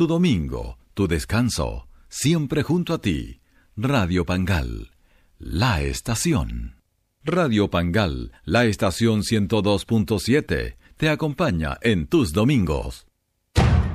tu domingo, tu descanso, siempre junto a ti. Radio Pangal, la estación. Radio Pangal, la estación 102.7, te acompaña en tus domingos.